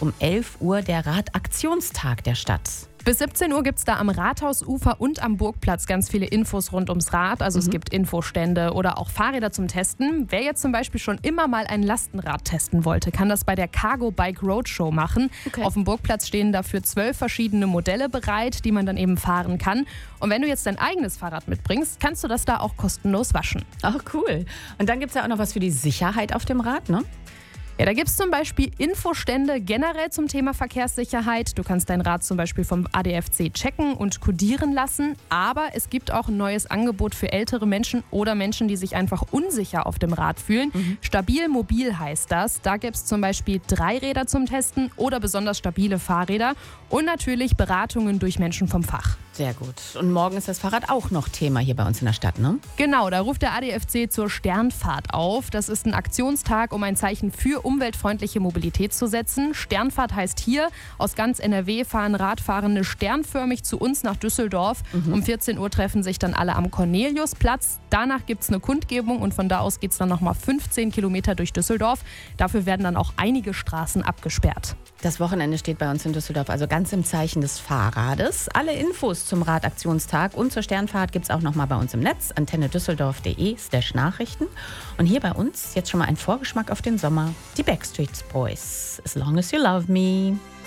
um 11 Uhr der Radaktionstag der Stadt. Bis 17 Uhr gibt es da am Rathausufer und am Burgplatz ganz viele Infos rund ums Rad. Also es gibt Infostände oder auch Fahrräder zum Testen. Wer jetzt zum Beispiel schon immer mal ein Lastenrad testen wollte, kann das bei der Cargo Bike Roadshow machen. Okay. Auf dem Burgplatz stehen dafür 12 verschiedene Modelle bereit, die man dann eben fahren kann. Und wenn du jetzt dein eigenes Fahrrad mitbringst, kannst du das da auch kostenlos waschen. Ach, cool. Und dann gibt es ja auch noch was für die Sicherheit auf dem Rad, ne? Ja, da gibt es zum Beispiel Infostände generell zum Thema Verkehrssicherheit. Du kannst dein Rad zum Beispiel vom ADFC checken und kodieren lassen. Aber es gibt auch ein neues Angebot für ältere Menschen oder Menschen, die sich einfach unsicher auf dem Rad fühlen. Stabil mobil heißt das. Da gibt es zum Beispiel 3 Räder zum Testen oder besonders stabile Fahrräder. Und natürlich Beratungen durch Menschen vom Fach. Sehr gut. Und morgen ist das Fahrrad auch noch Thema hier bei uns in der Stadt, ne? Genau, da ruft der ADFC zur Sternfahrt auf. Das ist ein Aktionstag, um ein Zeichen für umweltfreundliche Mobilität zu setzen. Sternfahrt heißt hier, aus ganz NRW fahren Radfahrende sternförmig zu uns nach Düsseldorf. Um 14 Uhr treffen sich dann alle am Corneliusplatz. Danach gibt es eine Kundgebung und von da aus geht es dann nochmal 15 Kilometer durch Düsseldorf. Dafür werden dann auch einige Straßen abgesperrt. Das Wochenende steht bei uns in Düsseldorf also ganz im Zeichen des Fahrrades. Alle Infos zum Radaktionstag und zur Sternfahrt gibt es auch nochmal bei uns im Netz, antennedüsseldorf.de/Nachrichten. Und hier bei uns jetzt schon mal ein Vorgeschmack auf den Sommer. Die Backstreet Boys, As Long As You Love Me.